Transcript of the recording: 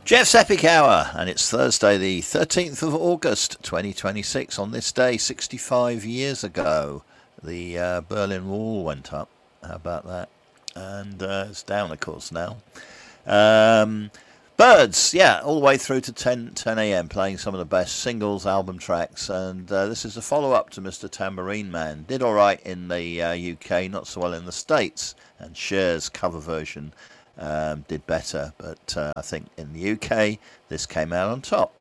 Jeff's Epic Hour, and it's Thursday, the 13th of August, 2026. On this day, 65 years ago, the Berlin Wall went up. How about that? And it's down, of course, now. Birds, yeah, all the way through to 10 a.m., playing some of the best singles, album tracks. And this is a follow-up to Mr. Tambourine Man. Did all right in the UK, not so well in the States. And Cher's cover version did better, but I think in the UK this came out on top.